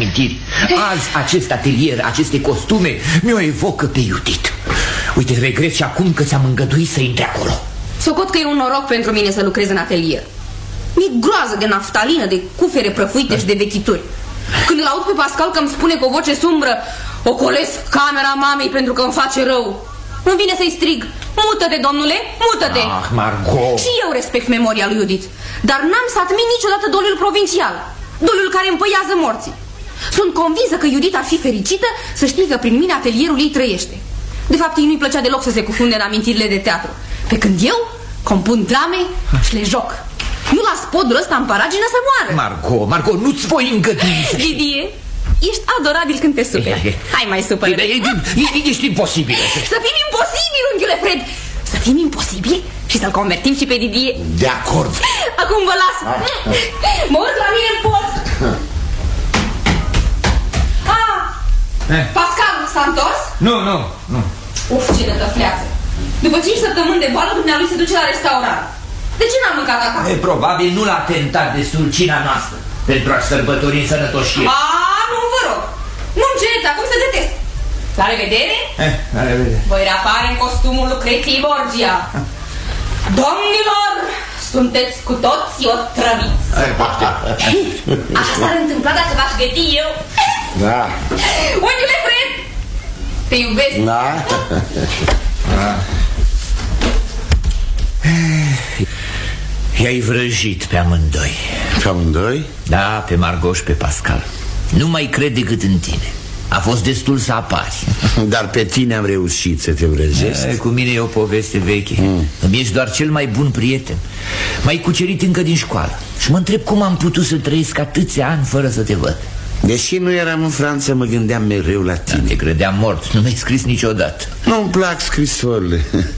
amintiri. Azi acest atelier, aceste costume mi-o evocă pe Judith. Uite, regret și acum că ți-am îngăduit să intri acolo. Socot că e un noroc pentru mine să lucrez în atelier. Mi-e groază de naftalină, de cufere prăfuite și de vechituri. Când îl aud pe Pascal că îmi spune cu o voce sumbră: ocolesc camera mamei pentru că îmi face rău, îmi vine să-i strig: mută-te, domnule, mută-te! Ah, Margot! Și eu respect memoria lui Judith, dar n-am să admit niciodată doliul provincial, doliul care împăiază morții. Sunt convinsă că Judith ar fi fericită să știe că prin mine atelierul ei trăiește. De fapt, ei nu-i plăcea deloc să se cufunde în amintirile de teatru, pe când eu compun drame și le joc. Nu las podul ăsta în paragină să moară. Margot, nu-ți voi îngădui. Didier, ești adorabil când te superi. Hai, mai supără. Ești imposibil. Să fim imposibili, unghiule Fred. Să fim imposibili și să-l convertim și pe Didier. De acord. Acum vă las. Mă urc la mine în pod. Pascal, s-a întors? Nu. Uf, ce de tăfleață. După 5 săptămâni de boală, dumnealui se duce la restaurant. De ce n-am mâncat acasă? Probabil nu l-a tentat destul cina noastră pentru a-și sărbători în sănătoșie. Nu, vă rog. Nu-mi cereți acum să detest. La revedere? La revedere. Voi reapare în costumul Lucreției Borgia. Domnilor, sunteți cu toții otrăviți. Așa s-ar întâmpla dacă v-aș găti eu. Da. Unghiule Fred, te iubesc. Da. I-ai vrăjit pe amândoi. Pe amândoi? Da, pe Margot și pe Pascal. Nu mai cred decât în tine. A fost destul să apari. Dar pe tine am reușit să te vrăjesc. Cu mine e o poveste veche. Îmi ești doar cel mai bun prieten. M-ai cucerit încă din școală. Și mă întreb cum am putut să trăiesc atâția ani fără să te văd. Deși nu eram în Franța, mă gândeam mereu la tine. Te credeam mort, nu mi-ai scris niciodată. Nu-mi plac scrisorile.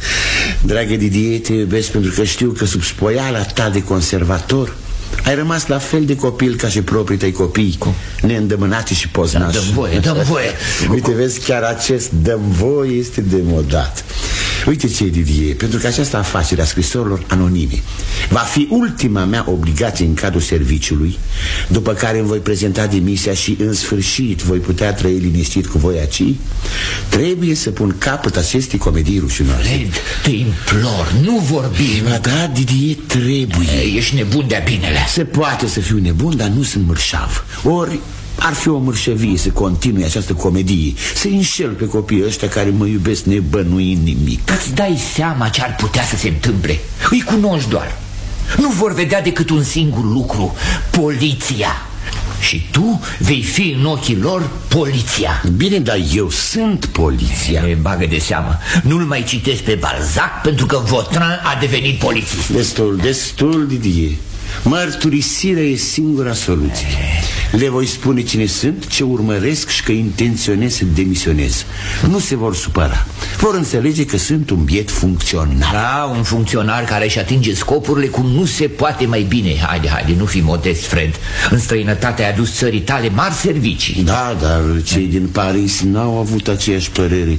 Dragă Didier, te iubesc pentru că știu că sub spoiala ta de conservator ai rămas la fel de copil ca și proprii tăi copii, neîndemânați și poznași. Dă-mi voie. Uite, vezi, chiar acest dă-mi voie este demodat. Uite ce, Didier, pentru că această afacere a scrisorilor anonime va fi ultima mea obligație în cadrul serviciului, după care îmi voi prezenta demisia și în sfârșit voi putea trăi liniștit cu voi aici. Trebuie să pun capăt acestei comedii rușinoase. Fred, te implor, nu vorbi. Da, Didier, trebuie. Ești nebun de-a binele. Se poate să fiu nebun, dar nu sunt mărșav. Ori ar fi o mărșăvie să continui această comedie, să înșel pe copiii ăștia care mă iubesc nebănuind nimic. Îți dai seama ce ar putea să se întâmple? Îi cunoști doar. Nu vor vedea decât un singur lucru: poliția. Și tu vei fi în ochii lor poliția. Bine, dar eu sunt poliția. Bagă de seamă. Nu-l mai citesc pe Balzac pentru că Vautrin a devenit polițist. Destul, Didier. Mărturisirea e singura soluție. Le voi spune cine sunt, ce urmăresc și că intenționez să demisionez. Nu se vor supăra. Vor înțelege că sunt un biet funcționar. Da, un funcționar care își atinge scopurile cum nu se poate mai bine. Haide, nu fi modest, Fred. În străinătate ai adus țării tale mari servicii. Da, dar cei din Paris n-au avut aceeași părere.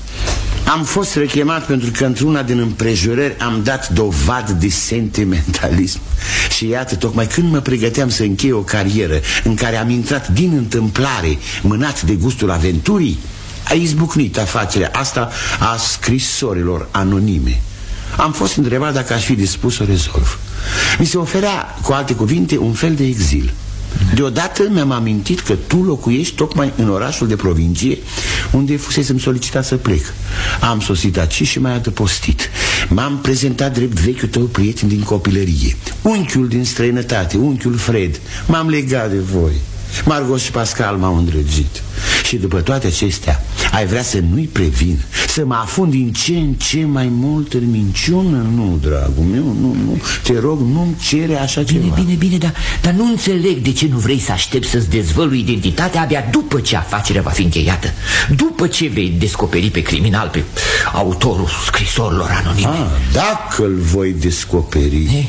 Am fost rechemat pentru că într-una din împrejurări am dat dovadă de sentimentalism. Și iată, tocmai când mă pregăteam să închei o carieră în care am intrat din întâmplare, mânat de gustul aventurii, a izbucnit afacerea asta a scrisorilor anonime. Am fost întrebat dacă aș fi dispus să o rezolv. Mi se oferea, cu alte cuvinte, un fel de exil. Deodată mi-am amintit că tu locuiești tocmai în orașul de provincie unde fusesem solicitat să plec. Am sosit aici și m-ai adăpostit. M-am prezentat drept vechiul tău prieten din copilărie, unchiul din străinătate, unchiul Fred. M-am legat de voi. Margot și Pascal m-au îndrăgit. Și după toate acestea ai vrea să nu-i previn, să mă afund din ce în ce mai mult în minciună? Nu, dragul meu, nu. Te rog, nu-mi cere așa ceva. Bine, dar nu înțeleg de ce nu vrei să aștepți să-ți dezvălui identitatea abia după ce afacerea va fi încheiată, după ce vei descoperi pe criminal, pe autorul scrisorilor anonime. Dacă îl voi descoperi,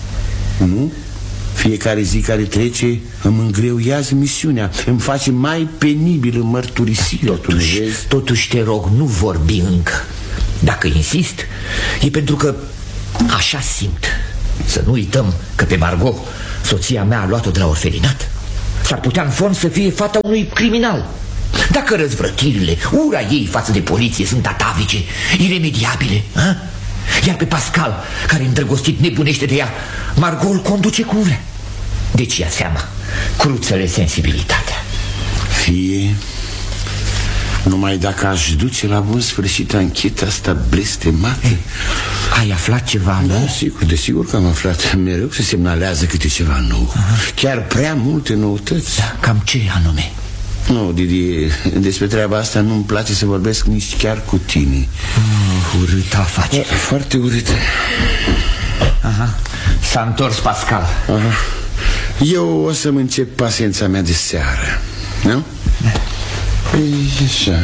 nu? Fiecare zi care trece îmi îngreuiază misiunea, îmi face mai penibil în mărturisire. Totuși te rog, nu vorbi încă. Dacă insist, e pentru că așa simt. Să nu uităm că pe Margot soția mea a luat-o de la orfelinat. S-ar putea în fond să fie fata unui criminal. Dacă răzvrătirile, ura ei față de poliție sunt atavice, iremediabile, a? Iar pe Pascal, care îndrăgostit nebunește de ea, Margot îl conduce cum vrea. Deci ia seama, cruță-le sensibilitatea. Fie, numai dacă aș duce la bun sfârșit ancheta asta blestemată. Ai aflat ceva nou? Da, sigur, desigur că am aflat. Mereu se semnalează câte ceva nou. Chiar prea multe noutăți. Da, cam ce anume? Nu, Didi, despre treaba asta nu-mi place să vorbesc nici chiar cu tine. Urâtă afacere. Foarte urâtă. Aha, s-a întors Pascal. Aha. Eu o să-mi încep paciența mea de seară. Nu? Da. Așa.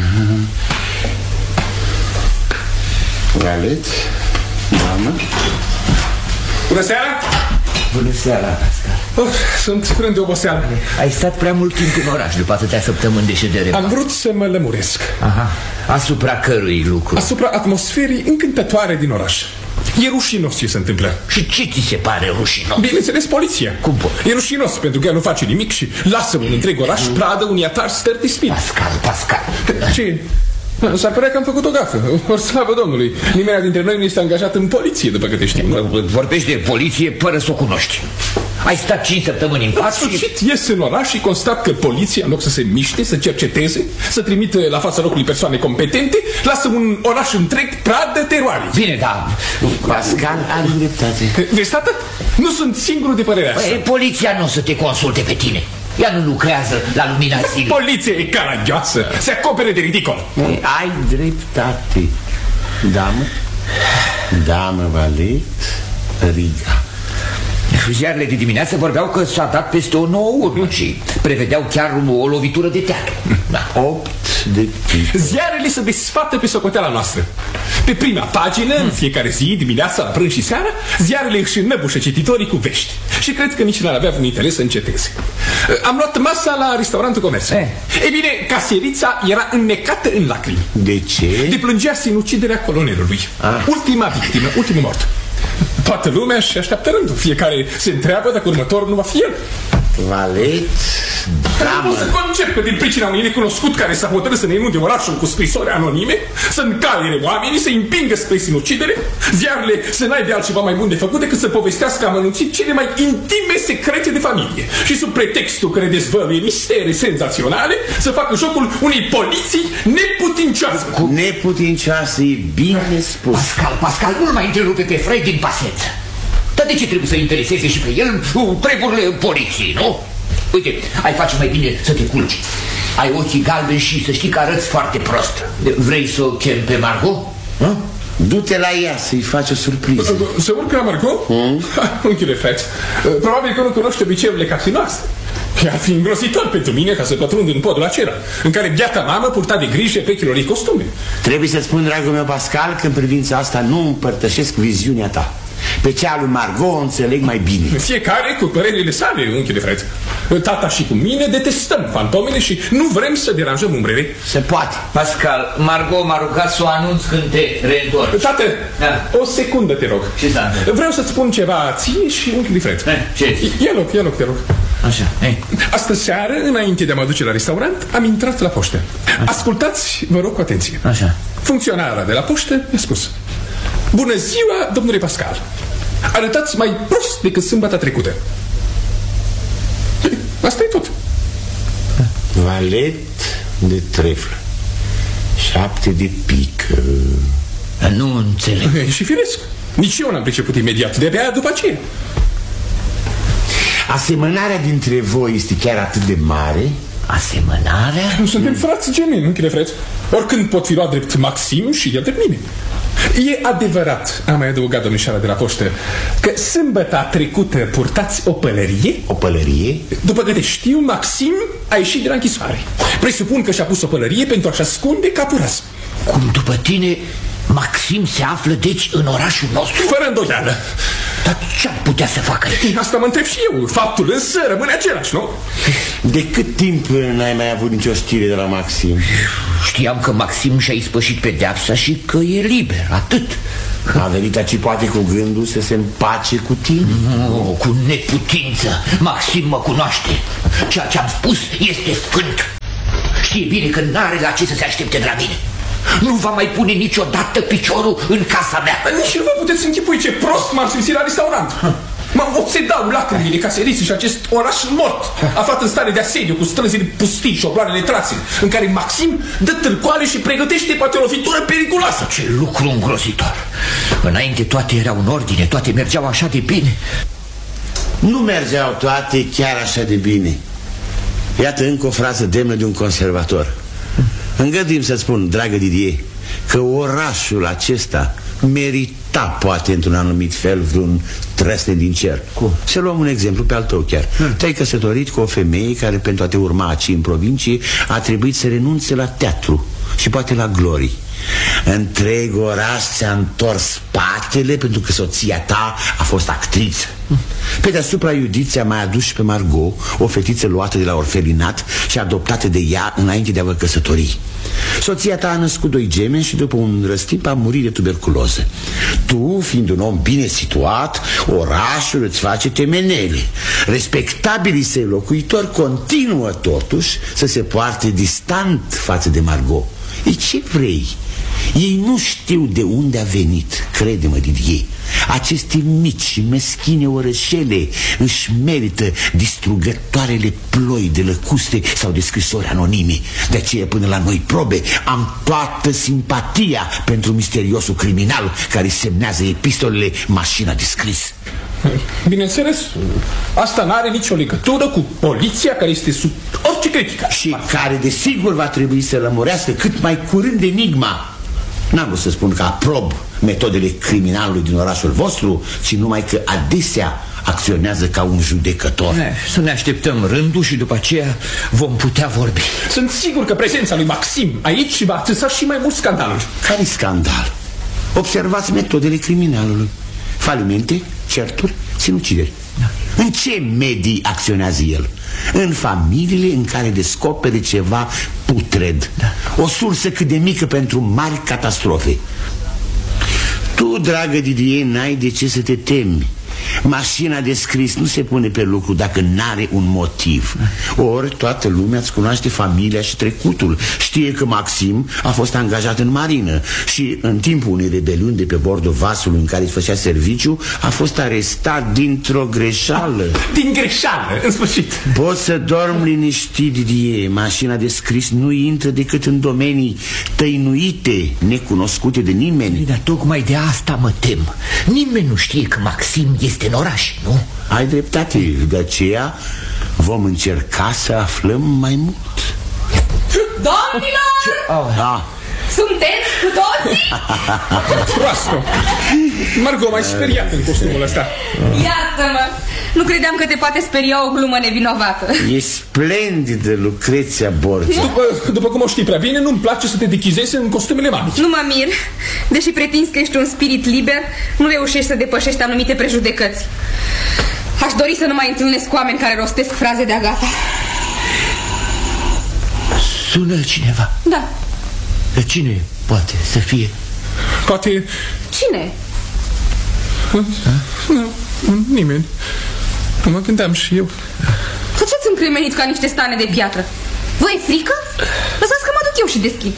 Galet, mamă. Bună seara! Bună seara, Pascal. Sunt frânt de oboseală. Ai stat prea mult timp în oraș după atâtea săptămâni de ședere. Am vrut să mă lămuresc. Aha, asupra cărui lucru? Asupra atmosferii încântătoare din oraș. E rușinos ce se întâmplă. Și ce ți se pare rușinos? Bineînțeles, poliția. Cum poți? E rușinos pentru că ea nu face nimic și lasă un întreg oraș pradă unui atar stări de spin. Pascal. Ce? S-ar părea că am făcut o gafă. Ori slavă Domnului, nimeni dintre noi nu este angajat în poliție, după câte știm. Vorbești de poliție fără să o cunoști. Ai stat 5 săptămâni în La față sfârșit ies în oraș și constat că poliția, în loc să se miște, să cerceteze, să trimite la fața locului persoane competente, lasă un oraș întreg pradă teroare. Bine, da. Pascal are dreptate. Vezi, tată? Nu sunt singurul de părerea asta. Poliția nu o să te consulte pe tine. Ea nu lucrează la lumina zilei. Poliția e caragioasă, se acopere de ridicol. Ai dreptate. Damă, Valet, Riga. Ziarele de dimineață vorbeau că s-a dat peste o nouă urmă și prevedeau chiar o lovitură de teatru. Da. 8 de pic. Ziarele se desfată pe socoteala noastră. Pe prima pagină, în fiecare zi, dimineața, la prânz și seara, ziarele își înnăbușă cititorii cu vești. Și cred că nici n-ar avea vreun interes să înceteze. Am luat masa la restaurantul Comerț. Ei bine, caserița era înnecată în lacrimi. De ce? Deplângea sinuciderea colonelului. Ultima victimă, ultimul mort. Toată lumea își așteaptă rândul. Fiecare se întreabă dacă următorul nu va fi el. Valet, Nu pot să concep că din pricina unui necunoscut care s-a hotărât să ne inunde orașul cu scrisori anonime, să încaiere oamenii, să împingă spre sinucidere, ziarele să n-aibă altceva mai bun de făcut decât să povestească amănunțit cele mai intime secrete de familie și sub pretextul că ne dezvăluie mistere senzaționale să facă jocul unei poliții neputincioase. Neputincioasă, e bine spus. Pascal, nu-l mai întrerupe pe Fred din paciență. Dar de ce trebuie să intereseze și pe el treburile poliției, nu? Uite, ai face mai bine să te culci. Ai ochii galbeni și să știi că arăți foarte prost. Vrei să o chem pe Margot? Du-te la ea să-i faci o surpriză. Să urc la Margot? Unchiule Fred, probabil că nu cunoște obiceiurile casei noastre. Ar fi îngrozitor pentru mine ca să pătrund în podul acela în care biata mamă purta de grijă pechilor ei costume. Trebuie să-ți spun, dragul meu Pascal, că în privința asta nu împărtășesc viziunea ta. Pe cea lui Margot o înțeleg mai bine. Fiecare cu părerile sale, unchiule Fred. Tata și cu mine detestăm fantomele și nu vrem să deranjăm umbrele. Se poate. Pascal, Margot m-a rugat să o anunț când te reîntorci. Tată, da. O secundă te rog. Ce s-a întâmplat? Vreau să-ți spun ceva ție și unchiului Fred. Ce? Ia loc, te rog. Așa. Astă seară, înainte de a mă duce la restaurant, am intrat la poștă. Ascultați, vă rog, cu atenție. Așa. Funcționara de la poștă mi-a spus: bună ziua, domnule Pascal. Arătați mai prost decât sâmbătă trecută. Asta e tot. Valet de treflă, 7 de pic. Nu înțeleg. Și firesc. Nici eu n-am priceput imediat. De-abia după aceea. Asemănarea dintre voi este chiar atât de mare? Asemănarea? Nu suntem frați gemeni, nu chile freți? Oricând pot fi luat drept Maxim și el drept mine. E adevărat, am mai adăugat domnișoara de la poștă, că sâmbăta trecută purtați o pălărie? O pălărie? După câte știu, Maxim a ieșit de la închisoare. Presupun că și-a pus o pălărie pentru a-și ascunde capul ras. Cum după tine, Maxim se află deci în orașul nostru? Fără îndoială. Dar ce-ar putea să facă aici? Asta mă întreb și eu. Faptul însă rămâne același, nu? De cât timp n-ai mai avut nicio știre de la Maxim? Știam că Maxim și-a ispășit pedeapsa și că e liber, atât. A venit aici poate cu gândul să se împace cu tine? Nu, cu neputință. Maxim mă cunoaște. Ceea ce am spus este sfânt. Știe bine că n-are la ce să se aștepte de la mine. Nu va mai pune niciodată piciorul în casa mea. Nici nu vă puteți închipui ce prost m-ar simți la restaurant. M-am obsedau lacrimile caseriții și acest oraș mort, aflat în stare de asediu, cu străzile pustii și obloanele trase, în care Maxim dă târcoale și pregătește poate o lovitură periculoasă. Ce lucru îngrozitor. Înainte toate erau în ordine, toate mergeau așa de bine. Nu mergeau toate chiar așa de bine. Iată încă o frază demnă de un conservator. Îngăduim să spun, dragă Didier, că orașul acesta merita, poate, într-un anumit fel, vreun trăsne din cer. Cum? Să luăm un exemplu pe al tău chiar. Te-ai căsătorit cu o femeie care, pentru a te urma aici în provincie, a trebuit să renunțe la teatru și poate la glorii. Întreg oraș ți-a întors spatele pentru că soția ta a fost actriță. Pe deasupra, Judith ți-a mai adus și pe Margot, o fetiță luată de la orfelinat și adoptată de ea înainte de a vă căsători. Soția ta a născut 2 gemeni și după un răstimp a murit de tuberculoză. Tu, fiind un om bine situat, orașul îți face temenele. Respectabilii săi locuitori continuă totuși să se poarte distant față de Margot. Ei, ce vrei? Ei nu știu de unde a venit, crede-mă, Didier. Aceste mici și meschine orășele își merită distrugătoarele ploi de lăcuste sau de scrisori anonime. De aceea, până la noi probe, am toată simpatia pentru misteriosul criminal care semnează epistolele Mașina de scris. Bineînțeles, asta n-are nicio legătură cu poliția, care este sub orice critică și care desigur va trebui să lămurească cât mai curând enigma. N-am vrut să spun că aprob metodele criminalului din orașul vostru, ci numai că adesea acționează ca un judecător. Să ne așteptăm rândul și după aceea vom putea vorbi. Sunt sigur că prezența lui Maxim aici va atâsa și mai mult scandaluri. Care scandal? Observați metodele criminalului: falimente, certuri, sinucideri. În ce medii acționează el? În familiile în care descopere ceva putred, o sursă cât de mică pentru mari catastrofe. Tu, dragă Didier, n-ai de ce să te temi. Mașina de scris nu se pune pe lucru dacă n-are un motiv. Ori toată lumea îți cunoaște familia și trecutul. Știe că Maxim a fost angajat în marină și în timpul unei rebeliuni de pe bordul vasului în care își făcea serviciu a fost arestat dintr-o greșeală. Din greșeală, în sfârșit. Poți să dormi liniștit, Didier. Mașina de scris nu intră decât în domenii tăinuite, necunoscute de nimeni. Dar tocmai de asta mă tem. Nimeni nu știe că Maxim este în oraș, nu? Ai dreptate, de aceea vom încerca să aflăm mai mult. Domnilor! Da. Sunteți cu toții? Proastă! Margot, m-ai speriat în costumul ăsta. Iartă-mă! Nu credeam că te poate speria o glumă nevinovată. E splendidă, Lucreția Borgia. După cum o știi prea bine, nu-mi place să te dechizezi în costumele mami. Nu mă mir. Deși pretinzi că ești un spirit liber, nu reușești să depășești anumite prejudecăți. Aș dori să nu mai întâlnesc oameni care rostesc fraze de-a gata. Sună cineva. Da. Cine poate să fie? Poate... Cine? Nu, nimeni. Mă gândeam și eu. Cu ce-ți încremenit ca niște stane de piatră? Vă e frică? Lăsați că mă duc eu și deschid.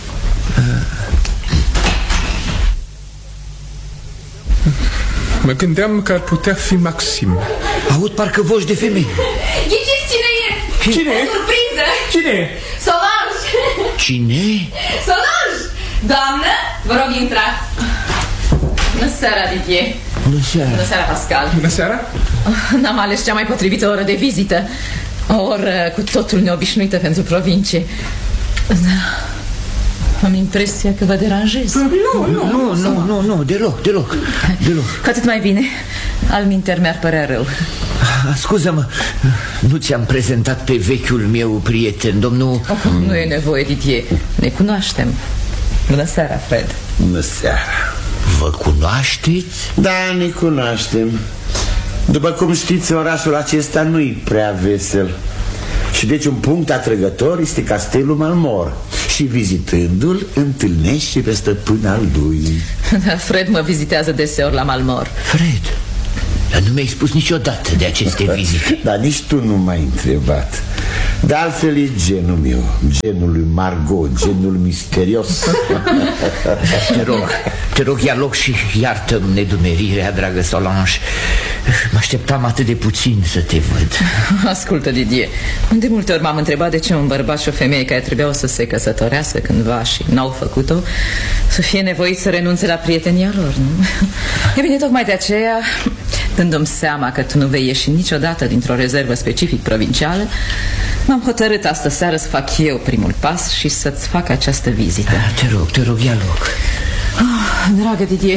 Mă gândeam că ar putea fi Maxim. Aud parcă voci de femei. Ghiciți cine e? Cine? O surpriză! Cine? Solange! Cine? Solange! Doamnă, vă rog intrați. Bună seara, Didier. Bună seara. Bună seara, Pascal. Bună seara. N-am ales cea mai potrivită oră de vizită. O oră cu totul neobișnuită pentru provincie. Da. Am impresia că vă deranjez. Nu, deloc. Cu atât mai bine. Alminter mi-ar părea rău. Scuză-mă, nu ți-am prezentat pe vechiul meu prieten, domnul... Nu e nevoie, Didier. Ne cunoaștem. Bună seara, Fred. Bună seara. Vă cunoașteți? Da, ne cunoaștem. După cum știți, orașul acesta nu-i prea vesel. Și deci un punct atrăgător este castelul Malmor. Și vizitându-l, întâlnești și pe stăpâna lui. Fred mă vizitează deseori la Malmor. Fred? Dar nu mi-ai spus niciodată de aceste vizite. Dar nici tu nu m-ai întrebat. De altfel e genul meu, genul lui Margot, genul misterios. Te rog, ia loc și iartă-mi nedumerirea, dragă Solange. Mă așteptam atât de puțin să te văd. Ascultă, Didier, de multe ori m-am întrebat de ce un bărbat și o femeie care trebuiau să se căsătorească cândva și n-au făcut-o, să fie nevoit să renunțe la prietenia lor, nu? E bine, tocmai de aceea, dându-mi seama că tu nu vei ieși niciodată dintr-o rezervă specific provincială, m-am hotărât astă seară să fac eu primul pas și să-ți fac această vizită. Te rog, ia loc. Dragă Didier,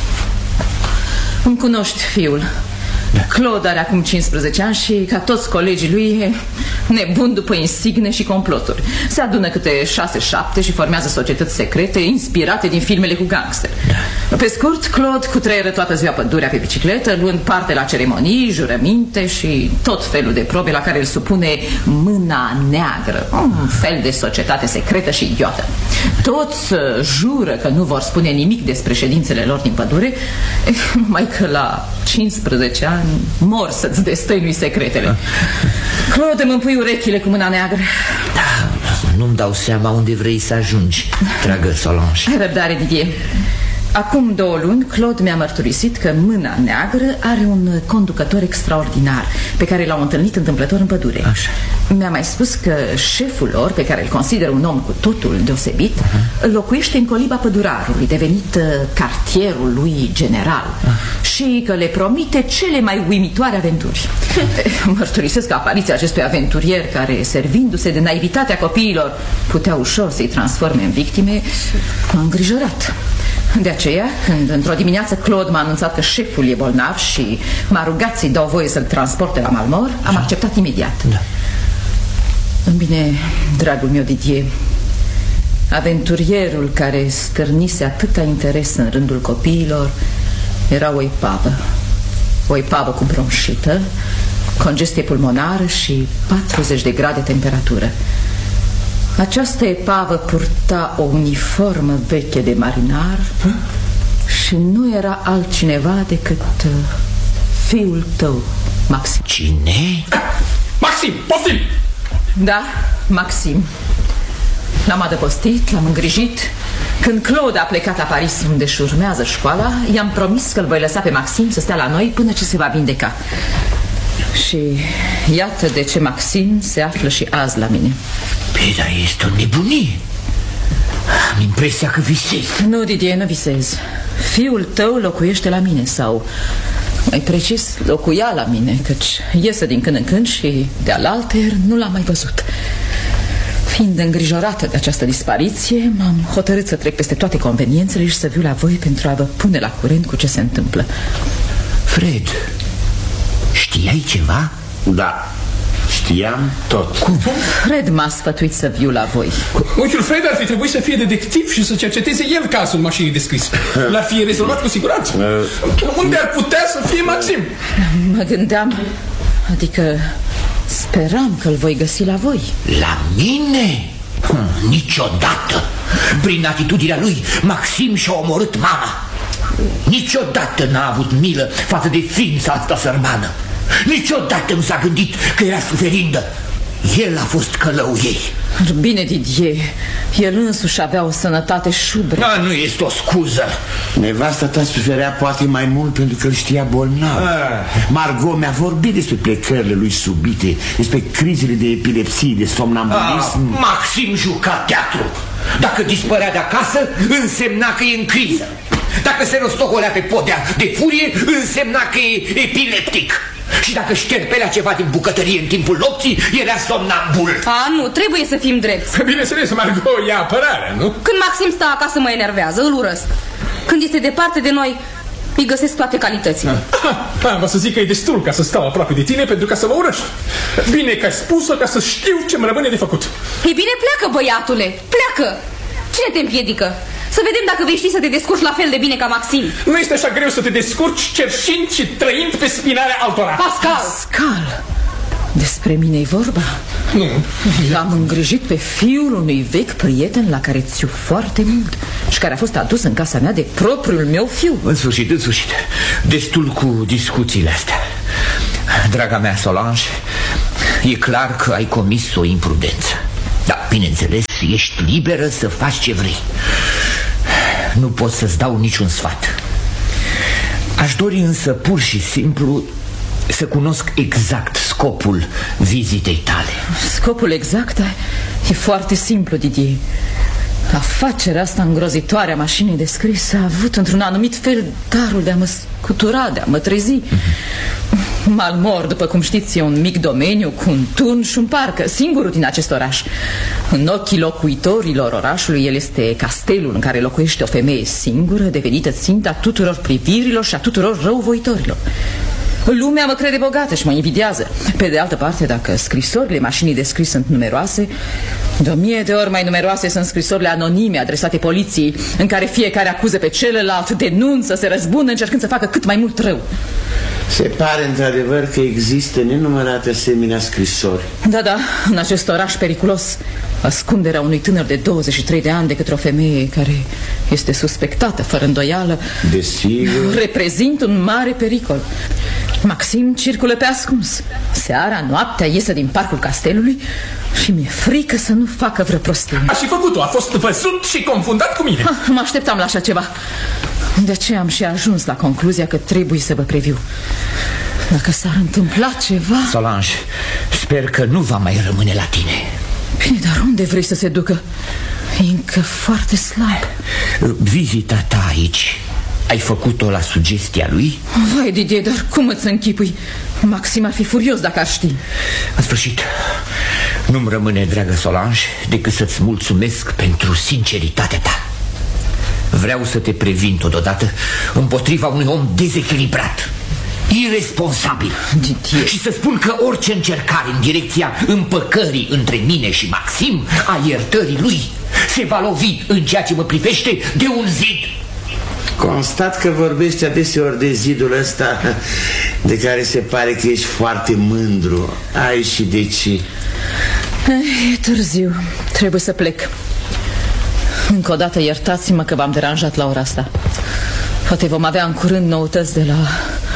îmi cunoști fiul. Claude are acum 15 ani și, ca toți colegii lui, e nebun după insigne și comploturi. Se adună câte 6-7 și formează societăți secrete inspirate din filmele cu gangster. Pe scurt, Claude cutreieră toată ziua pădurea pe bicicletă, luând parte la ceremonii, jurăminte și tot felul de probe la care îl supune Mâna Neagră, un fel de societate secretă și idiotă. Toți jură că nu vor spune nimic despre ședințele lor din pădure, numai că la 15 ani mor să-ți destăinui secretele. Claude, îmi împui urechile cu Mâna Neagră. Da, nu-mi dau seama unde vrei să ajungi, dragă Solange. Ai răbdare, Didier. Acum 2 luni, Claude mi-a mărturisit că Mâna Neagră are un conducător extraordinar pe care l-au întâlnit întâmplător în pădure. Așa. Mi-a mai spus că șeful lor, pe care îl consideră un om cu totul deosebit, locuiește în coliba pădurarului, devenit cartierul lui general, și că le promite cele mai uimitoare aventuri. Mărturisesc că apariția acestui aventurier, care, servindu-se de naivitatea copiilor, putea ușor să-i transforme în victime, m-a îngrijorat. De aceea, când într-o dimineață Claude m-a anunțat că șeful e bolnav și m-a rugat să-i dau voie să-l transporte la Malmor, am acceptat imediat. Da. Bine, dragul meu Didier, aventurierul care stârnise atâta interes în rândul copiilor era o epavă cu bronșită, congestie pulmonară și 40 de grade temperatură. Această epavă purta o uniformă veche de marinar și nu era altcineva decât fiul tău, Maxim. Cine? Maxim, poftim! Da, Maxim. L-am adăpostit, l-am îngrijit. Când Claude a plecat la Paris, unde își urmează școala, i-am promis că îl voi lăsa pe Maxim să stea la noi până ce se va vindeca. Și iată de ce Maxim se află și azi la mine. Păi, dar este o nebunie. Am impresia că visezi. Nu, Didier, nu visez. Fiul tău locuiește la mine, sau mai precis, locuia la mine, căci iese din când în când și de-al altăieri nu l-am mai văzut. Fiind îngrijorată de această dispariție, m-am hotărât să trec peste toate conveniențele și să viu la voi pentru a vă pune la curent cu ce se întâmplă. Fred, știai ceva? Da, știam tot. Cum? Fred m-a sfătuit să viu la voi. Unchiul Fred ar fi trebuit să fie detectiv și să cerceteze el cazul mașinii de scris. L-ar fi rezolvat cu siguranță. Unde ar putea să fie Maxim? Mă gândeam, adică speram că îl voi găsi la voi. La mine? Niciodată. Prin atitudinea lui, Maxim și-a omorât mama. Niciodată n-a avut milă față de ființa asta sărmană. Niciodată nu s-a gândit că era suferindă. El a fost călăul ei. Bine, Didier, el însuși avea o sănătate șubră. Da, nu este o scuză. Nevasta ta suferea poate mai mult pentru că îl știa bolnav. Margot mi-a vorbit despre plecările lui subite, despre crizele de epilepsie, de somnambulism. Maxim juca teatru. Dacă dispărea de acasă, însemna că e în criză. Dacă se rostocolea pe podea de furie, însemna că e epileptic. Și dacă șterpelea ceva din bucătărie în timpul nopții, era somnambul. Nu, trebuie să fim drepți. Bineînțeles, Margot ia apărarea, nu? Când Maxim stă acasă mă enervează, îl urăsc. Când este departe de noi, îi găsesc toate calitățile. Vă să zic că e destul ca să stau aproape de tine pentru ca să mă urăști. Bine că ai spus-o ca să știu ce-mi rămâne de făcut. Ei bine, pleacă, băiatule, pleacă. Cine te împiedică? Să vedem dacă vei ști să te descurci la fel de bine ca Maxim. Nu este așa greu să te descurci cerșind și trăind pe spinarea altora. Pascal! Despre mine-i vorba? Nu. L-am îngrijit pe fiul unui vechi prieten la care ți-o foarte mult și care a fost adus în casa mea de propriul meu fiu. În sfârșit, destul cu discuțiile astea. Draga mea Solange, e clar că ai comis o imprudență. Da, bineînțeles, ești liberă să faci ce vrei. Nu pot să-ți dau niciun sfat. Aș dori însă pur și simplu să cunosc exact scopul vizitei tale. Scopul exact e foarte simplu, Didier. Afacerea asta îngrozitoare a mașinii de scris a avut într-un anumit fel darul de a mă scutura, de a mă trezi. Malmor, după cum știți, e un mic domeniu cu un turn și un parc, singurul din acest oraș. În ochii locuitorilor orașului, el este castelul în care locuiește o femeie singură, devenită ținta tuturor privirilor și a tuturor răuvoitorilor. Lumea mă crede bogată și mă invidiază. Pe de altă parte, dacă scrisorile mașinii de scris sunt numeroase, de 1000 de ori mai numeroase sunt scrisorile anonime adresate poliției, în care fiecare acuză pe celălalt, denunță, se răzbună, încercând să facă cât mai mult rău. Se pare într-adevăr că există nenumărate asemenea scrisori. Da, în acest oraș periculos, ascunderea unui tânăr de 23 de ani de către o femeie care este suspectată fără îndoială, desigur, reprezintă un mare pericol. Maxim circulă pe ascuns. Seara, noaptea, iese din parcul castelului și mi-e frică să nu facă vreo prostie. A și făcut-o, a fost văzut și confundat cu mine. Mă așteptam la așa ceva. De aceea am și ajuns la concluzia că trebuie să vă previu. Dacă s-ar întâmpla ceva... Solange, sper că nu va mai rămâne la tine. Bine, dar unde vrei să se ducă? E încă foarte slab. Vizita ta aici, ai făcut-o la sugestia lui? Vai, Didier, dar cum îți închipui? Maxim ar fi furios dacă ar ști. În sfârșit, nu-mi rămâne, dragă Solange, decât să-ți mulțumesc pentru sinceritatea ta. Vreau să te previn totodată împotriva unui om dezechilibrat, iresponsabil. Didier. Și să spun că orice încercare în direcția împăcării între mine și Maxim, a iertării lui, se va lovi în ceea ce mă privește de un zid. Constat că vorbești adeseori de zidul ăsta de care se pare că ești foarte mândru. Ai și de ce? E târziu, trebuie să plec. Încă o dată iertați-mă că v-am deranjat la ora asta. Poate vom avea în curând noutăți de la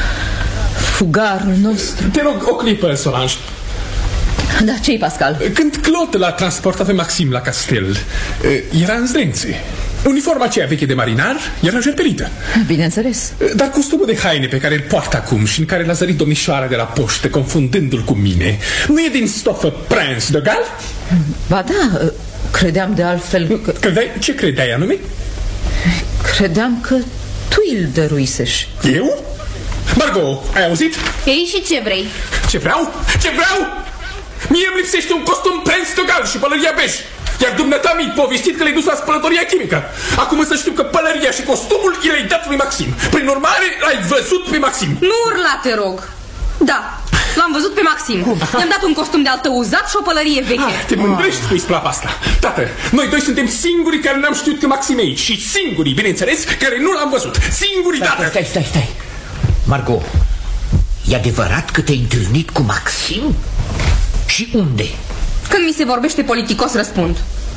fugarul nostru. Te rog, o clipă, Solange. Da, ce-i, Pascal? Când Claude l-a transportat pe Maxim la castel, era în zdrențe. Uniforma aceea veche de marinar era jerpelită. Bineînțeles. Dar costumul de haine pe care îl poartă acum și în care l-a zărit domnișoara de la poștă, confundându-l cu mine, nu e din stofă Prince de Galles? Ba da, credeam de altfel că... Credeai? Ce credeai anume? Credeam că tu îl dăruisești. Eu? Margot, ai auzit? Ei, și ce vrei? Ce vreau? Ce vreau? Mie îmi lipsește un costum Prince de Galles și pălăria bej. Iar dumneata mi-ai povestit că le-ai dus la spălătoria chimică. Acum să știu că pălăria și costumul i le-ai dat lui Maxim. Prin urmare, l-ai văzut pe Maxim. Nu urla, te rog. Da, l-am văzut pe Maxim. I-am dat un costum de altă uzat și o pălărie veche. Te mândrești cu isplapa asta. Tată, noi doi suntem singurii care n-am știut că Maxim e aici. Și singurii, bineînțeles, care nu l-am văzut. Singurii, tată. Stai. Margot, e adevărat că te-ai întâlnit cu Maxim? Și unde? Când mi se vorbește politicos, răspund.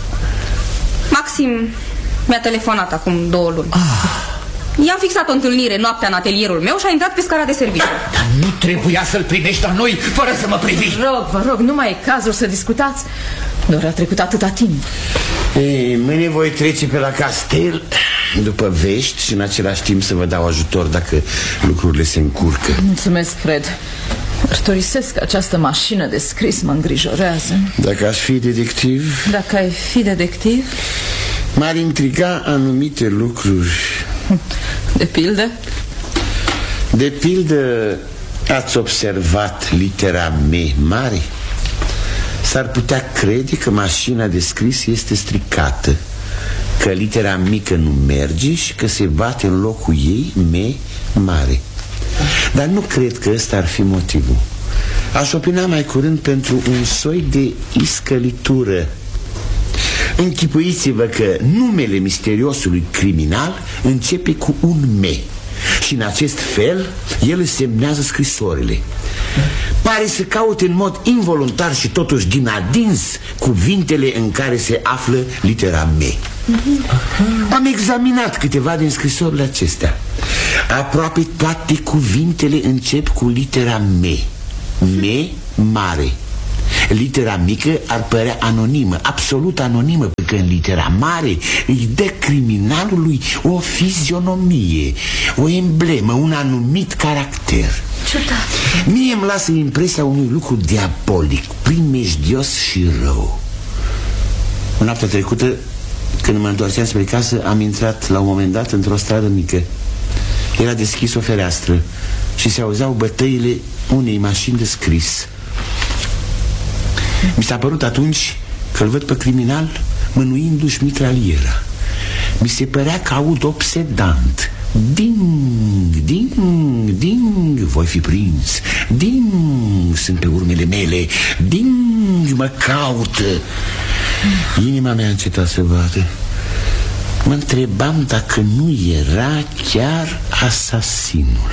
Maxim mi-a telefonat acum 2 luni. I-am fixat o întâlnire noaptea în atelierul meu și a intrat pe scara de serviciu. Dar nu trebuia să-l primești la noi fără să mă privi. Vă rog, nu mai e cazul să discutați. Doar a trecut atâta timp. Ei, mâine voi trece pe la castel după vești și în același timp să vă dau ajutor dacă lucrurile se încurcă. Mulțumesc, Fred. Mărturisesc că această mașină de scris mă îngrijorează. Dacă aș fi detectiv... Dacă ai fi detectiv? M-ar intriga anumite lucruri. De pildă? De pildă, ați observat litera M mare? S-ar putea crede că mașina de scris este stricată, că litera mică nu merge și că se bate în locul ei M mare. Dar nu cred că ăsta ar fi motivul. Aș opina mai curând pentru un soi de iscălitură. Închipuiți-vă că numele misteriosului criminal începe cu un M și în acest fel el își semnează scrisorile. pare să caute în mod involuntar și totuși din adins cuvintele în care se află litera M. Am examinat câteva din scrisorile acestea. Aproape toate cuvintele încep cu litera M. M mare. Litera mică ar părea anonimă, absolut anonimă, pentru că în litera mare îi dă criminalului o fizionomie, o emblemă, un anumit caracter. Ciudat. Mie îmi lasă impresia unui lucru diabolic, primejdios și rău. În noaptea trecută, când mă întorceam spre casă, am intrat la un moment dat într-o stradă mică. Era deschis o fereastră și se auzeau bătăile unei mașini de scris. Mi s-a părut atunci că-l văd pe criminal mânuindu-și mitraliera. Mi se părea că aud obsedant: ding, ding, ding, voi fi prins. Ding, sunt pe urmele mele. Ding, mă caută. Inima mea a încetat să bată. Mă întrebam dacă nu era chiar asasinul.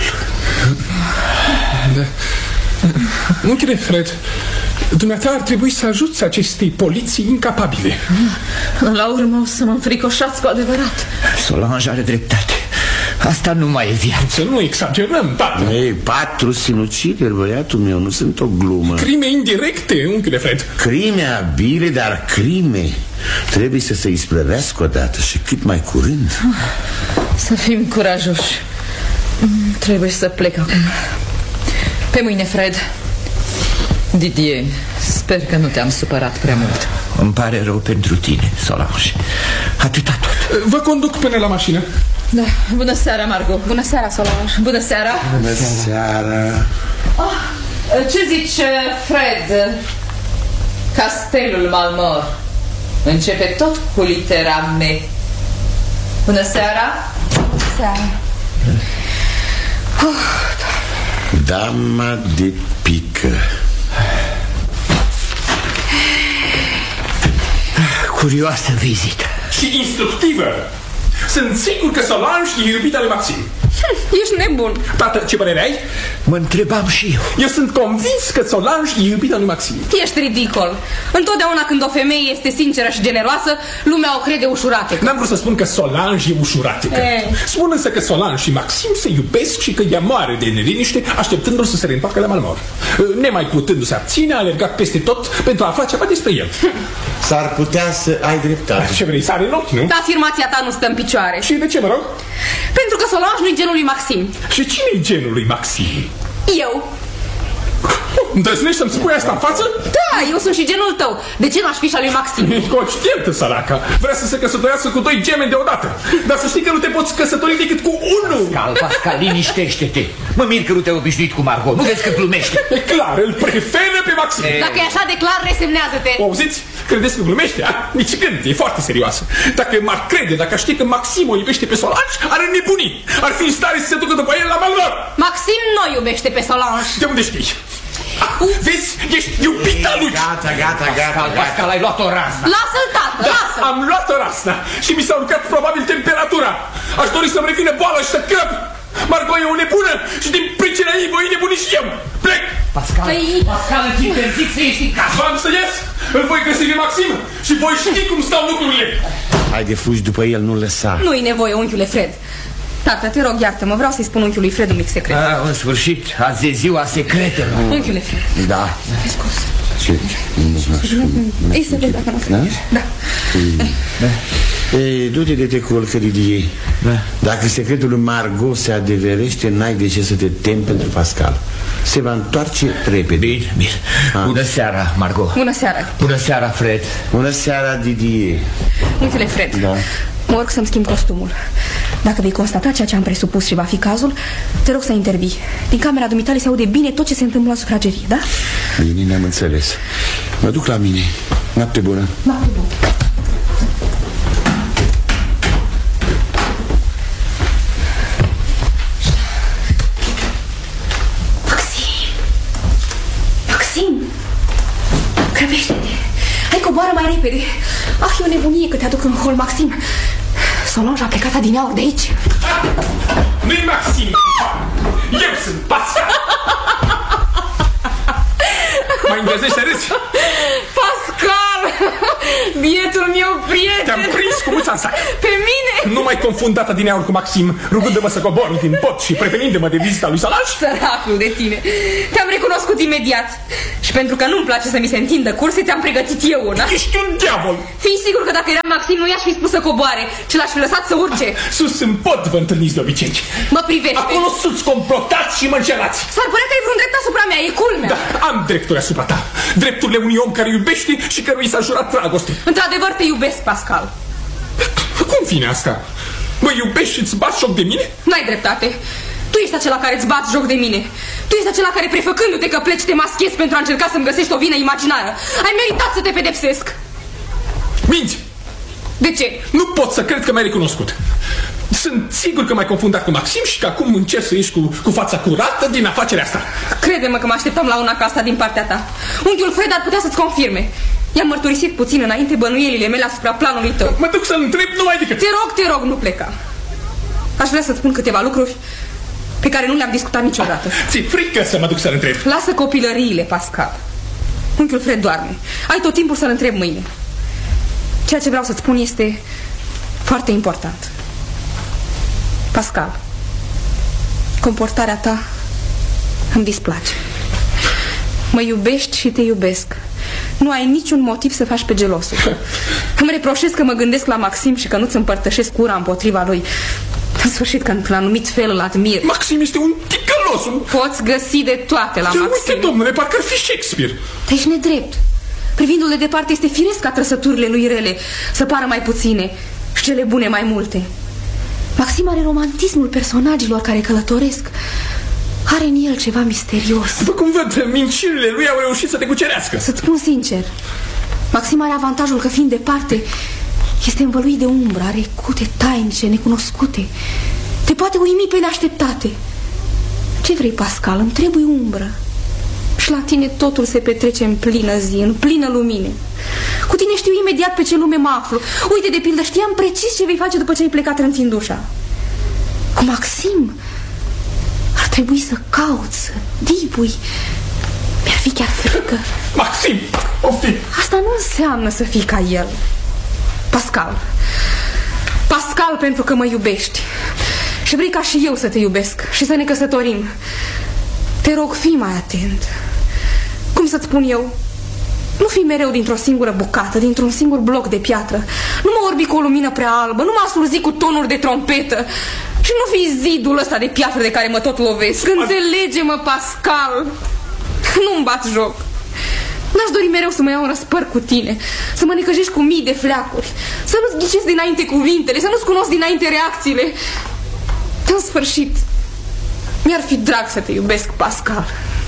Da. Unchiule Fred, dumneata ar trebui să ajuți acestei poliții incapabile. La urmă o să mă înfricoșați cu adevărat. Solange are dreptate. Asta nu mai e viață. Să nu exagerăm, tată. Ei, 4 sinucideri, băiatul meu, nu sunt o glumă. Crime indirecte, unchiule Fred. Crime abile, dar crime. Trebuie să se isprăvească odată și cât mai curând. Să fim curajoși. Trebuie să plec acum. Pe mâine, Fred. Didier, sper că nu te-am supărat prea mult. Îmi pare rău pentru tine, Solange. Atâta tot. Vă conduc până la mașină. Da, bună seara, Margot. Bună seara, Solange. Bună seara. Bună seara. Ce zici, Fred? Castelul Malmor începe tot cu litera M. Bună seara. Seara. Dama de pică. Curioasă vizită. Și instructivă. Sunt sigur că Solange e iubita lui Maxim. Ești nebun. Tată, ce părere ai? Mă întrebam și eu. Eu sunt convins că Solange e iubita lui Maxim. Ești ridicol. Întotdeauna când o femeie este sinceră și generoasă, lumea o crede ușurată. N-am vrut să spun că Solange e ușuratică. Spun însă că Solange și Maxim se iubesc și că ea moare de neliniște, așteptându-l să se reîntoarcă la Malmor. Nemai putându-se abține, a alergat peste tot pentru a afla ceva despre el. S-ar putea să ai dreptate. Ce vrei, sare în ochi, nu? Afirmația ta nu stă în picioare. Și de ce, mă rog? Pentru că Solange nu-i genul lui Maxim. Și cine-i genul lui Maxim? Eu. Îndrăznești să-mi spui asta în față? Da, eu sunt și genul tău. De ce n-aș fi și al lui Maxim? E conștientă, săraca. Vrea să se căsătorească cu 2 gemeni deodată. Dar să știi că nu te poți căsători decât cu unul. Pascal, liniștește-te. Mă mir că nu te-ai obișnuit cu Margot. Nu vezi că glumește? E clar, îl preferă pe Maxim. Dacă e așa de clar, resemnează-te. O auziți? Credeți că glumește? A? Nici gând, e foarte serioasă. Dacă m-ar crede, dacă știe că Maxim o iubește pe Solange, ar înnebuni. Ar fi în stare să se ducă după el la Malmor. Maxim nu iubește pe Solange. De unde știi? Vezi? Ești iubita lui. Gata. Pascal, ai luat o razna. Lasă-l, tată, Da, lasă. am luat o rasna și mi s-a urcat probabil temperatura. Aș dori să-mi revină boală și să crăp. Margot e o nebună și din pricina ei voi nebuni și eu. Plec. Pascal, Pascal, îți interzic să ieși din casă. V-am să ies, îl voi găsi pe Maxim și voi ști cum stau lucrurile. Haide, fugi după el, nu lăsa. Nu-i nevoie, unchiule Fred. Tată, te rog, iartă-mă, vreau să-i spun unchiului Fred un mic secret. În sfârșit, azi e ziua secretelor. Unchiule Fred. Da. Ce? Ei să vezi dacă nu o să... Da. Ei, du-te de te culcă, Didier. Dacă secretul lui Margot se adeverește, n-ai de ce să te temi pentru Pascal. Se va întoarce repede. Bine. Bună seara, Margot. Bună seara. Bună seara, Fred. Bună seara, Didier. Unchiule Fred. Da. Mă urc să-mi schimb costumul. Dacă vei constata ceea ce am presupus și va fi cazul, te rog să intervii. Din camera dumitale se aude bine tot ce se întâmplă la sufragerie, da? Bine, ne-am înțeles. Mă duc la mine. Noapte bună. Noapte bună. Maxim! Grăbește-te! Hai, coboară mai repede! Ah, e o nebunie că te aduc în hol, Maxim! Solange a plecat adineauri de aici. Nu-i Maxim! Eu sunt Pascal! Mai îndrăznești să râzi? Pascal! Bietul meu prieten! Te-am prins cu mâța în sac. Pe mine? Nu mai confund data din aur cu Maxim, rugându-mă să cobor din pod și prevenindu-mă de vizita lui Solange. Săracul de tine. Te-am recunoscut imediat. Și pentru că nu-mi place să mi se întindă curse, ți-am pregătit eu una. Ești un diavol. Fii sigur că dacă era Maxim, nu i-aș fi spus să coboare, ci l-aș fi lăsat să urce. Sus în pod vă întâlniți de obicei. Mă privește. Acolo sunt complotați și mâncelați. S-ar părea că ai vreun drept asupra mea, e culmea. Da, am drepturi asupra ta. Drepturile unui om care iubește și căruia i s-a jurat dragoste. Într-adevăr te iubesc, Pascal. Cum vine asta? Mă iubești și îți bați joc de mine? N-ai dreptate. Tu ești acela care îți bați joc de mine. Tu ești acela care, prefăcându-te că pleci, te maschezi pentru a încerca să-mi găsești o vină imaginară. Ai meritat să te pedepsesc. Minți! De ce? Nu pot să cred că m-ai recunoscut. Sunt sigur că m-ai confundat cu Maxim și că acum încerci să ieși cu fața curată din afacerea asta. Crede-mă că mă așteptam la una ca asta din partea ta. Unchiul Fred ar putea să-ți confirme. I-am mărturisit puțin înainte bănuielile mele asupra planului tău. Mă duc să-l întreb numai decât. Te rog, nu pleca. Aș vrea să-ți spun câteva lucruri pe care nu le-am discutat niciodată. Ți-e frică să mă duc să-l întreb? Lasă copilăriile, Pascal. Unchiul Fred doarme. Ai tot timpul să-l întreb mâine. Ceea ce vreau să-ți spun este foarte important. Pascal, comportarea ta îmi displace. Mă iubești și te iubesc. Nu ai niciun motiv să faci pe gelosul. Îmi reproșez că mă gândesc la Maxim și că nu-ți împărtășesc ura împotriva lui. În sfârșit, că într-un anumit fel îl admir. Maxim este un ticălos. Poți găsi de toate la Maxim. Uite, domnule, parcă ar fi Shakespeare. Te ești nedrept. Privindu-l de departe, este firesc ca trăsăturile lui rele să pară mai puține și cele bune mai multe. Maxim are romantismul personajelor care călătoresc. Are în el ceva misterios. După cum văd, minciunile lui au reușit să te cucerească. Să-ți spun sincer, Maxim are avantajul că, fiind departe, este învăluit de umbră, are cute tainice, necunoscute. Te poate uimi pe neașteptate. Ce vrei, Pascal? Îmi trebuie umbră. Și la tine totul se petrece în plină zi, în plină lumină. Cu tine știu imediat pe ce lume mă aflu. Uite, de pildă, știam precis ce vei face după ce ai plecat trântind ușa. Cu Maxim ar trebui să cauți, să dibui. Mi-ar fi chiar frică. Maxim, oftim. Asta nu înseamnă să fii ca el. Pascal, pentru că mă iubești și vrei ca și eu să te iubesc și să ne căsătorim. Te rog, fii mai atent. Cum să-ți spun eu? Nu fi mereu dintr-o singură bucată, dintr-un singur bloc de piatră. Nu mă orbi cu o lumină prea albă, nu mă asurzi cu tonuri de trompetă. Și nu fi zidul ăsta de piatră de care mă tot lovesc. Înțelege-mă, Pascal. Nu-mi bat joc. N-aș dori mereu să mă iau în răspăr cu tine, să mă necăjești cu mii de fleacuri, să nu-ți ghicesc dinainte cuvintele, să nu-ți cunosc dinainte reacțiile. În sfârșit, mi-ar fi drag să te iubesc, Pascal.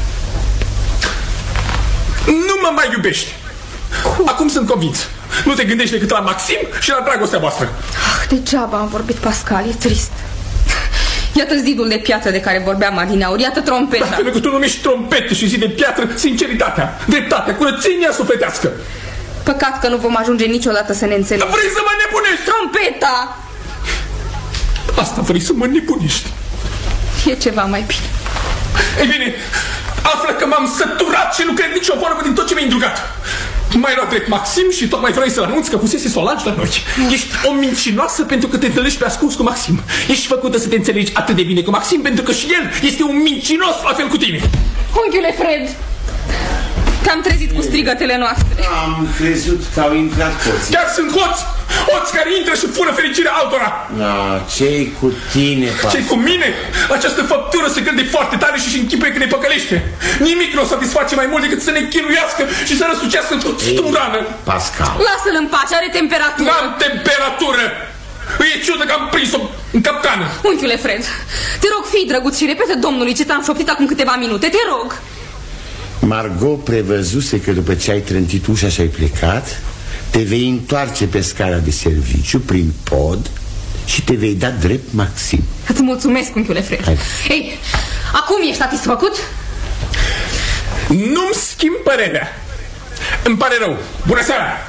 Nu mă mai iubești. Acum sunt convins. Nu te gândești decât la Maxim și la dragostea voastră. Degeaba am vorbit, Pascal, e trist. Iată zidul de piatră de care vorbeam adineauri, iată trompeta. Dar pentru că tu numești trompete și zi de piatră sinceritatea, dreptatea, curățenia sufletească. Păcat că nu vom ajunge niciodată să ne înțelegem. Dar vrei să mă nebunești? Trompeta! Asta vrei să mă nebunești. E ceva mai bine. Ei bine, află că m-am săturat și nu cred nicio vorbă din tot ce mi-ai îndrugat. Mai luat drept Maxim și tot mai vrei să-l anunți că fusese Solange la noi. Ești o mincinoasă pentru că te întâlnești pe ascuns cu Maxim. Ești făcută să te înțelegi atât de bine cu Maxim pentru că și el este un mincinos la fel cu tine. Unchiule Fred, te-am trezit cu strigătele noastre. Am crezut că au intrat hoți. Chiar sunt hoți! Hoți care intră și fură fericirea altora. Ce-i cu tine, Pascal? Ce-i cu mine? Această făptură se gânde foarte tare și închipuie că ne păcălește. Nimic nu o satisface mai mult decât să ne chinuiască și să răsucească în rană. Pascal, lasă-l în pace, are temperatură. N-am temperatură. E ciudă că am prins-o în capcană. Unchiule Fred, te rog, fii drăguț și repetă domnului ce ți-am șoptit acum câteva minute, te rog. Margot prevăzuse că după ce ai trântit ușa și ai plecat, te vei întoarce pe scara de serviciu prin pod și te vei da drept Maxim. Îți mulțumesc, unchiule Fred. Hai. Ei, acum ești satisfăcut? Nu-mi schimb părerea. Îmi pare rău. Bună seara!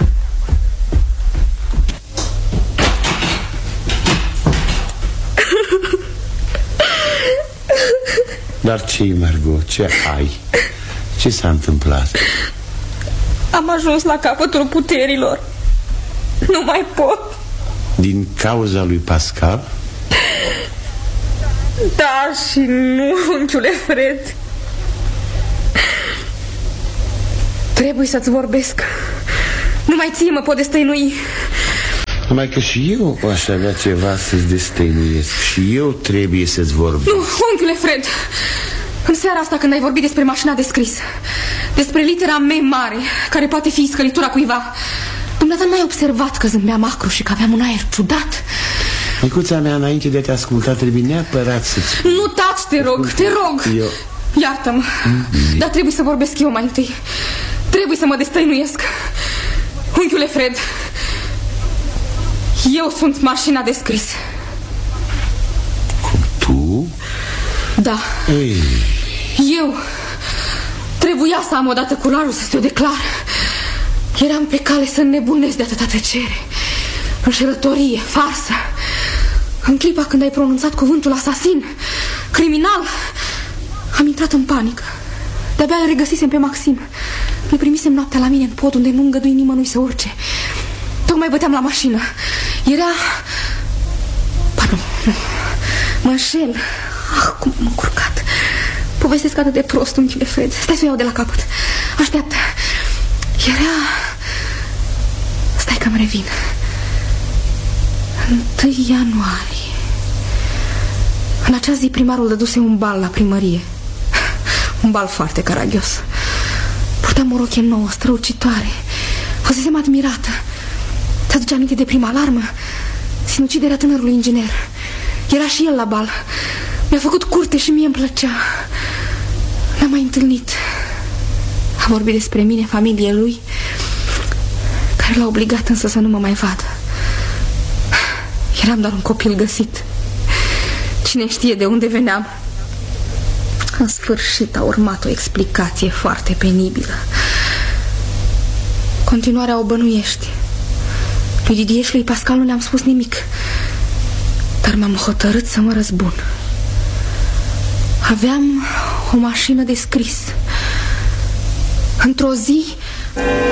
Dar ce-i, Margot? Ce ai? Ce s-a întâmplat? Am ajuns la capătul puterilor. Nu mai pot. Din cauza lui Pascal? Da și nu, unchiule Fred. Trebuie să-ți vorbesc. Numai ție mă pot destăinui. Numai că și eu aș avea ceva să-ți destăinuiesc. Și eu trebuie să-ți vorbesc. Nu, unchiule Fred. În seara asta când ai vorbit despre mașina de scris, despre litera M mare, care poate fi scălitura cuiva, dumneata n-ai observat că zâmbea macru și că aveam un aer ciudat? Micuța mea, înainte de a te asculta, trebuie neapărat să-ți... Nu taci, te rog, te rog. Eu... Iartă-mă, dar trebuie să vorbesc eu mai întâi. Trebuie să mă destăinuiesc. Unchiule Fred, eu sunt mașina de scris. Cum, tu? Da. Ei. Eu trebuia să am odată curajul să ți-o declar. Eram pe cale să înnebunesc de atâta tăcere, înșelătorie, farsă. În clipa când ai pronunțat cuvântul asasin, criminal, am intrat în panică. De-abia îl regăsisem pe Maxim. Îl primisem noaptea la mine în pod unde nu îngădui nimănui să urce. Tocmai băteam la mașină. Era... Pardon, nu. Mă înșel. Ah, cum m-am încurcat. Povestesc atât de prost, unchiule Fred. Stai să o iau de la capăt. Așteaptă. Era... Stai că-mi revin. 1 ianuarie. În acea zi primarul dăduse un bal la primărie. Un bal foarte caragios. Purtam o rochie nouă, strălucitoare. Fusesem admirată. Ți-aduce aminte de prima alarmă? Sinuciderea tânărului inginer. Era și el la bal. Mi-a făcut curte și mie îmi plăcea. Ne-am mai întâlnit. A vorbit despre mine, familie lui, care l-a obligat însă să nu mă mai vadă. Eram doar un copil găsit. Cine știe de unde veneam. În sfârșit a urmat o explicație foarte penibilă. Continuarea o bănuiești. Lui Didier și lui Pascal nu le-am spus nimic, dar m-am hotărât să mă răzbun. Aveam o mașină de scris. Într-o zi